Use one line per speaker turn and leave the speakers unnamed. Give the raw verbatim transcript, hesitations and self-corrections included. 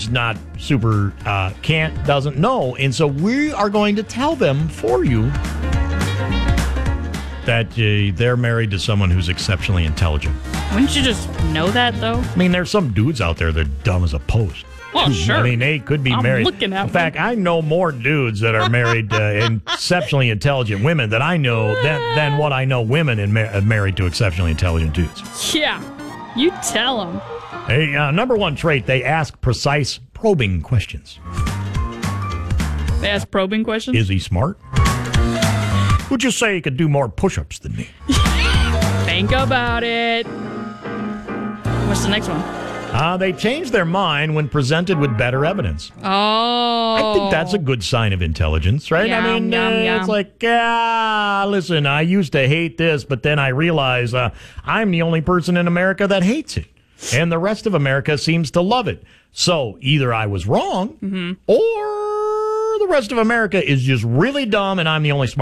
is not super, uh, can't, doesn't know. And so we are going to tell them for you that uh, they're married to someone who's exceptionally intelligent.
Wouldn't you just know that, though?
I mean, there's some dudes out there that are dumb as a post.
Well, sure.
I mean, they could be
I'm
married.
looking at
In fact, I know more dudes that are married to exceptionally intelligent women that I know than, than what I know women in mar- married to exceptionally intelligent dudes.
Yeah, you tell them.
Hey, uh, number one trait, they ask precise, probing questions.
They ask probing questions?
Is he smart? Would you say he could do more push-ups than me?
Think about it. What's the next one?
Uh, they change their mind when presented with better evidence.
Oh.
I think that's a good sign of intelligence, right?
Yum,
I mean,
yum,
uh,
yum.
it's like, yeah, listen, I used to hate this, but then I realize uh, I'm the only person in America that hates it. And the rest of America seems to love it. So either I was wrong,
mm-hmm.
or the rest of America is just really dumb and I'm the only smart